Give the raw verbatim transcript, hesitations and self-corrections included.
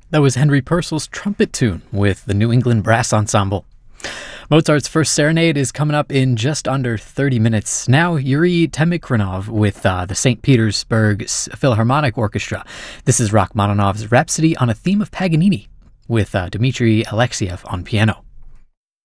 That was Henry Purcell's Trumpet Tune with the New England Brass Ensemble. Mozart's First Serenade is coming up in just under thirty minutes. Now, Yuri Temikranov with uh, the Saint Petersburg Philharmonic Orchestra. This is Rachmaninoff's Rhapsody on a Theme of Paganini with uh, Dmitry Alexiev on piano.